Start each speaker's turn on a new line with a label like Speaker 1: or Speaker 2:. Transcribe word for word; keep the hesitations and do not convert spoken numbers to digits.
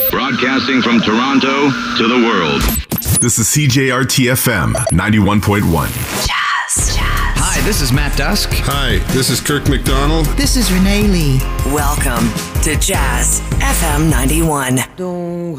Speaker 1: Broadcasting from Toronto to the world.
Speaker 2: This is C J R T F M ninety-one point one.
Speaker 3: Jazz. Jazz.
Speaker 4: Hi, this is Matt Dusk.
Speaker 5: Hi, this is Kirk McDonald.
Speaker 6: This is Renee Lee.
Speaker 3: Welcome to Jazz F M ninety-one.
Speaker 7: Don't